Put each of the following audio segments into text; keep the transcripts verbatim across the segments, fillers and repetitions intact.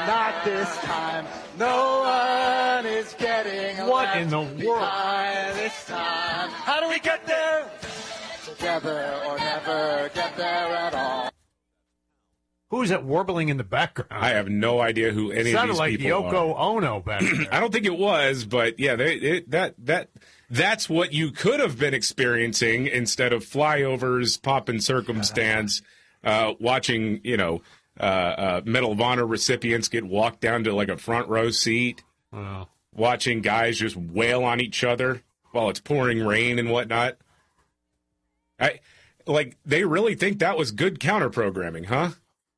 not this time. No one is getting What left in the world? behind this time. How do we get there? Together or never get there at all. Who's that warbling in the background? I have no idea who any it of these like people are. Sounded like Yoko Ono back there. I don't think it was, but yeah, they, it, that that that's what you could have been experiencing instead of flyovers, pop and circumstance, uh, watching you know uh, uh, Medal of Honor recipients get walked down to like a front row seat, Wow. watching guys just wail on each other while it's pouring rain and whatnot. I like they really think that was good counter programming, huh?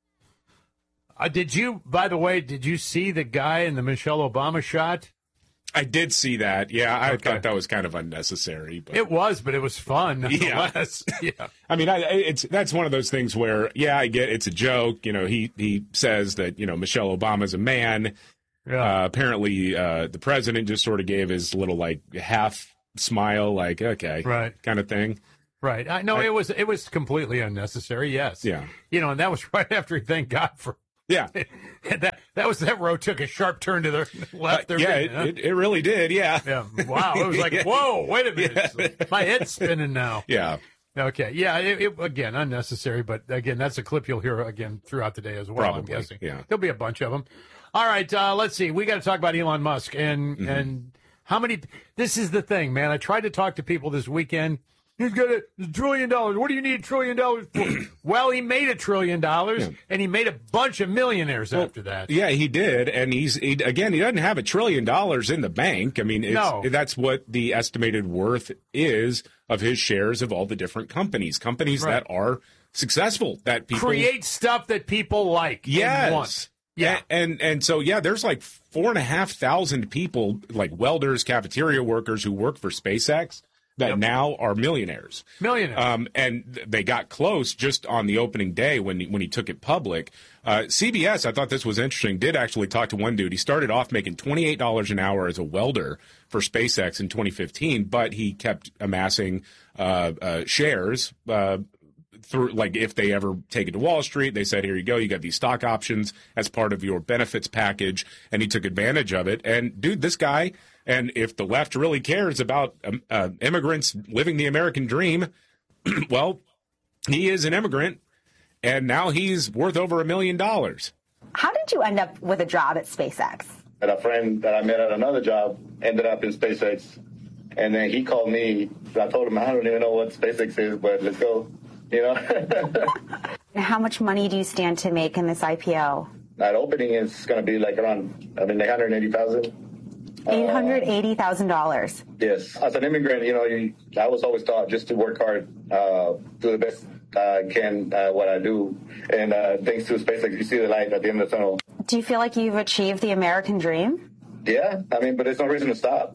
Uh, did you, by the way, did you see the guy in the Michelle Obama shot? I did see that. Yeah, I Okay. thought that was kind of unnecessary. But. It was, but it was fun. Yeah. Nonetheless. Yeah. I mean, I, it's that's one of those things where, yeah, I get it's a joke. You know, he he says that you know Michelle Obama's a man. Yeah. Uh, apparently, uh, the president just sort of gave his little like half smile, like okay, Right. kind of thing. Right. I know I- it was it was completely unnecessary. Yes. Yeah. You know, and that was right after he thanked God for Yeah, that. That was that road took a sharp turn to the left. Uh, there, yeah, didn't it, it, it, it really did. Yeah, huh? Yeah. Wow. It was like, Yeah. whoa, wait a minute. My head's spinning now. yeah. Okay. Yeah. It, it, again, unnecessary, but again, that's a clip you'll hear again throughout the day as well. Probably, I'm guessing. yeah. There'll be a bunch of them. All right. Uh, let's see. We got to talk about Elon Musk and Mm-hmm. and how many. This is the thing, man. I tried to talk to people this weekend. He's got a trillion dollars. What do you need a trillion dollars for? Well, he made a trillion dollars, Yeah. and he made a bunch of millionaires after that. Yeah, he did, and he's he, again. He doesn't have a trillion dollars in the bank. I mean, it's, No. that's what the estimated worth is of his shares of all the different companies, companies Right. that are successful, that people Create stuff that people like. and Yes. want. Yeah. And, and and so yeah, there's like four and a half thousand people, like welders, cafeteria workers, who work for SpaceX that Yep. now are millionaires. Millionaires. Um, and th- they got close just on the opening day when he, when he took it public. Uh, C B S, I thought this was interesting, did actually talk to one dude. He started off making twenty-eight dollars an hour as a welder for SpaceX in twenty fifteen, but he kept amassing uh, uh, shares. Uh, through like if they ever take it to Wall Street, they said, here you go, you got these stock options as part of your benefits package, and he took advantage of it. And dude, this guy, and if the left really cares about um, uh, immigrants living the American dream, well, he is an immigrant, and now he's worth over a million dollars. How did you end up with a job at SpaceX? And a friend that I met at another job ended up in SpaceX, and then he called me. I told him, I don't even know what SpaceX is, but let's go. You know, How much money do you stand to make in this I P O? that opening is going to be like around, I mean, eight hundred eighty thousand. eight hundred eighty thousand dollars. Yes, as an immigrant, you know, you, I was always taught just to work hard, uh, do the best I can, uh, what I do, and uh, thanks to SpaceX, you see the light at the end of the tunnel. Do you feel like you've achieved the American dream? Yeah, I mean, but there's no reason to stop.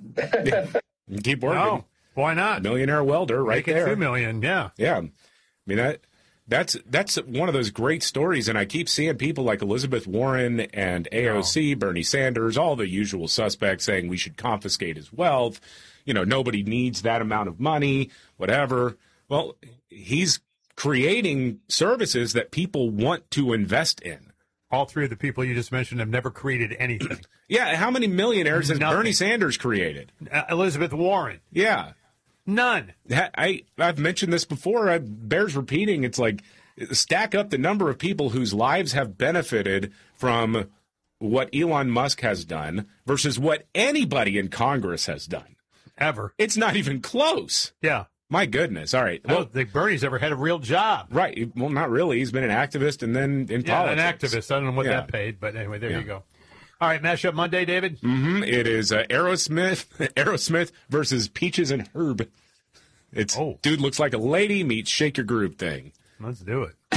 You keep working. No, why not? Millionaire welder right Make it there. two million. Yeah. Yeah. I mean, that that's that's one of those great stories, and I keep seeing people like Elizabeth Warren and A O C, Bernie Sanders, all the usual suspects saying we should confiscate his wealth. You know, nobody needs that amount of money, whatever. Well, he's creating services that people want to invest in. All three of the people you just mentioned have never created anything. Yeah, how many millionaires has Nothing. Bernie Sanders created? Uh, Elizabeth Warren, Yeah. none. I, I've mentioned this before. It bears repeating. It's like stack up the number of people whose lives have benefited from what Elon Musk has done versus what anybody in Congress has done. Ever. It's not even close. Yeah. My goodness. All right. I Well, don't think Bernie's ever had a real job. right. Well, not really. He's been an activist and then in Yeah, politics. an activist. I don't know what Yeah. that paid, but anyway, there Yeah. you go. All right, Mashup Monday, David. Mm-hmm. It is uh, Aerosmith, Aerosmith versus Peaches and Herb. It's Oh. dude looks like a lady meets Shake Your Groove thing. Let's do it.